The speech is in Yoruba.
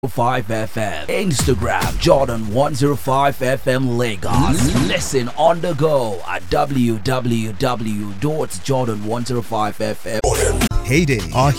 5 FM. Instagram Jordan 105 FM Lagos. Listen on the go at www.jordan105fm. Heyday are